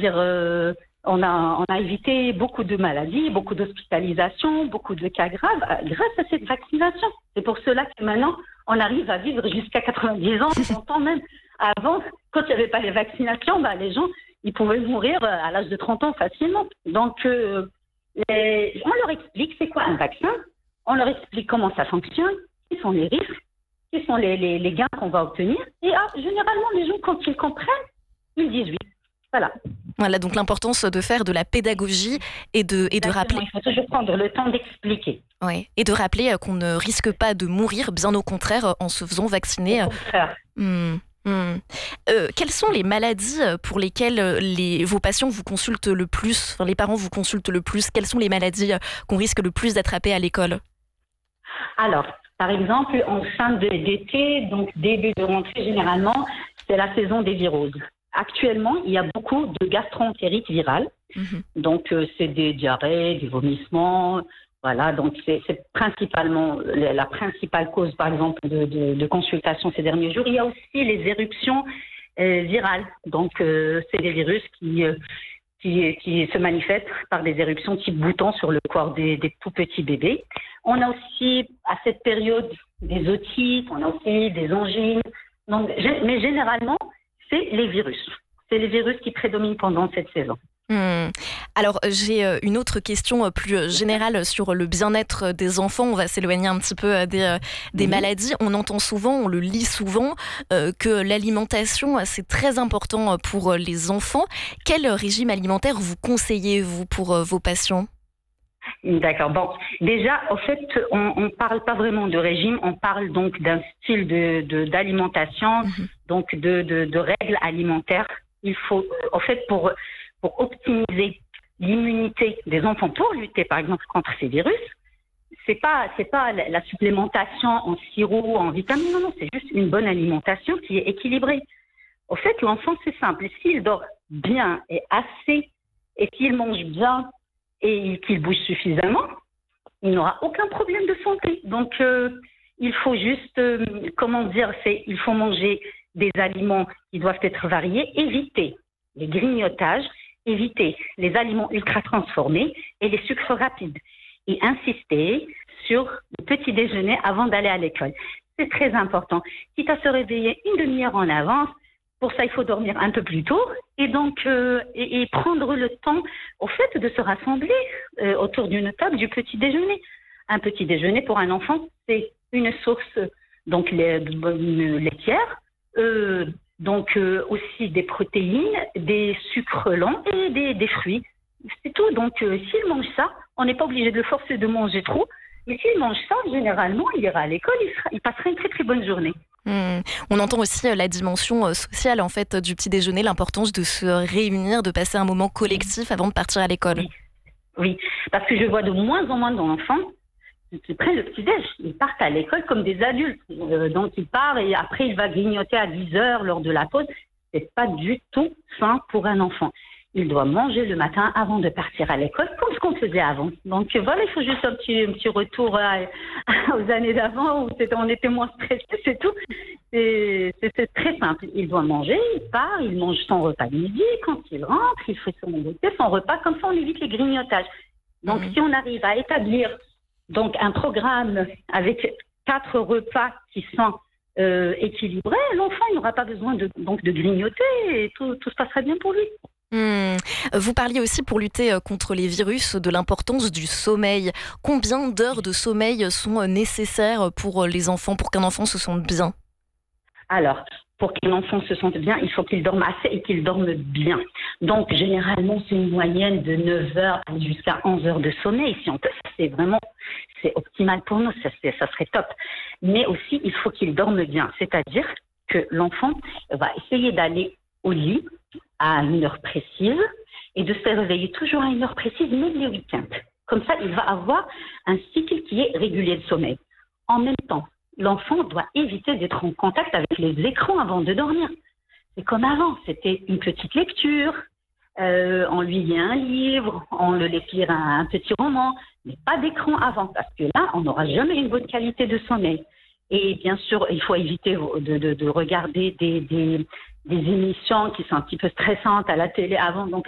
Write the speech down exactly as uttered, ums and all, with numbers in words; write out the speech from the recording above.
c'est-à-dire euh, on a on a évité beaucoup de maladies, beaucoup d'hospitalisations, beaucoup de cas graves euh, grâce à cette vaccination. C'est pour cela que maintenant on arrive à vivre jusqu'à quatre-vingt-dix ans, cent ans même. Avant, quand il n'y avait pas les vaccinations, bah, les gens ils pouvaient mourir à l'âge de trente ans facilement. Donc euh, les, on leur explique c'est quoi un vaccin, on leur explique comment ça fonctionne, quels sont les risques, quels sont les, les, les gains qu'on va obtenir. Et ah, généralement, les gens, quand ils comprennent, ils disent oui. Voilà. Voilà, donc l'importance de faire de la pédagogie et de, et de rappeler... Il faut toujours prendre le temps d'expliquer. Oui, et de rappeler qu'on ne risque pas de mourir, bien au contraire, en se faisant vacciner. Au contraire. Mmh. Mmh. Euh, quelles sont les maladies pour lesquelles les, vos patients vous consultent le plus, enfin, les parents vous consultent le plus? Quelles sont les maladies qu'on risque le plus d'attraper à l'école? Alors, par exemple, en fin d'été, donc début de rentrée, généralement, c'est la saison des viroses. Actuellement, il y a beaucoup de gastro-entérite virale. Mmh. Donc, euh, c'est des diarrhées, des vomissements. Voilà, donc c'est, c'est principalement la principale cause, par exemple, de, de, de consultation ces derniers jours. Il y a aussi les éruptions euh, virales. Donc, euh, c'est des virus qui, euh, qui, qui se manifestent par des éruptions type bouton sur le corps des, des tout petits bébés. On a aussi, à cette période, des otites, on a aussi des angines. Donc, mais généralement, c'est les virus. C'est les virus qui prédominent pendant cette saison. Mmh. Alors, j'ai une autre question plus générale sur le bien-être des enfants. On va s'éloigner un petit peu des, des mmh. maladies. On entend souvent, on le lit souvent, euh, que l'alimentation, c'est très important pour les enfants. Quel régime alimentaire vous conseillez, vous, pour vos patients ? D'accord. Bon, déjà, au fait, on ne parle pas vraiment de régime, on parle donc d'un style de, de, d'alimentation, mmh. donc de, de, de règles alimentaires. Il faut, au fait, pour... pour optimiser l'immunité des enfants, pour lutter par exemple contre ces virus, c'est pas c'est pas la supplémentation en sirop, en vitamines, non, non, c'est juste une bonne alimentation qui est équilibrée. Au fait, l'enfant, c'est simple. S'il dort bien et assez, et qu'il mange bien et qu'il bouge suffisamment, il n'aura aucun problème de santé. Donc, euh, il faut juste, euh, comment dire, c'est il faut manger des aliments qui doivent être variés, éviter les grignotages, éviter les aliments ultra transformés et les sucres rapides et insister sur le petit déjeuner avant d'aller à l'école. C'est très important. Quitte à se réveiller une demi-heure en avance, pour ça il faut dormir un peu plus tôt et donc euh, et, et prendre le temps au fait de se rassembler euh, autour d'une table du petit déjeuner. Un petit déjeuner pour un enfant, c'est une source donc les, une laitière, euh, donc euh, aussi des protéines, des sucres lents et des, des fruits. C'est tout. Donc euh, s'il mange ça, on n'est pas obligé de le forcer de manger trop. Mais s'il mange ça, généralement, il ira à l'école, il, sera, il passera une très très bonne journée. Mmh. On entend aussi la dimension sociale en fait du petit déjeuner, l'importance de se réunir, de passer un moment collectif avant de partir à l'école. Oui, oui. Parce que je vois de moins en moins d'enfants qui prennent le petit-déj. Ils partent à l'école comme des adultes. Euh, donc, ils partent et après, il va grignoter à dix heures lors de la pause. C'est pas du tout sain pour un enfant. Il doit manger le matin avant de partir à l'école, comme ce qu'on faisait avant. Donc, voilà, il faut juste un petit, un petit retour à, à, aux années d'avant où c'était, on était moins stressés, c'est tout. C'est, c'est, c'est très simple. Il doit manger, il part, il mange son repas de midi. Quand il rentre, il fait son goûter, son repas. Comme ça, on évite les grignotages. Donc, mmh. si on arrive à établir donc un programme avec quatre repas qui sont euh, équilibrés, l'enfant il n'aura pas besoin de, donc de grignoter et tout, tout se passera bien pour lui. Mmh. Vous parliez aussi pour lutter contre les virus de l'importance du sommeil. Combien d'heures de sommeil sont nécessaires pour les enfants, pour qu'un enfant se sente bien ? Alors, pour qu'un enfant se sente bien, il faut qu'il dorme assez et qu'il dorme bien. Donc, généralement, c'est une moyenne de neuf heures jusqu'à onze heures de sommeil. Si on peut, c'est vraiment, c'est optimal pour nous, ça, c'est, ça serait top. Mais aussi, il faut qu'il dorme bien. C'est-à-dire que l'enfant va essayer d'aller au lit à une heure précise et de se réveiller toujours à une heure précise, même les week-ends. Comme ça, il va avoir un cycle qui est régulier de sommeil. En même temps, l'enfant doit éviter d'être en contact avec les écrans avant de dormir. C'est comme avant, c'était une petite lecture, euh, on lui lit un livre, on le laisse lire un, un petit roman, mais pas d'écran avant, parce que là, on n'aura jamais une bonne qualité de sommeil. Et bien sûr, il faut éviter de, de, de regarder des, des, des émissions qui sont un petit peu stressantes à la télé avant. Donc,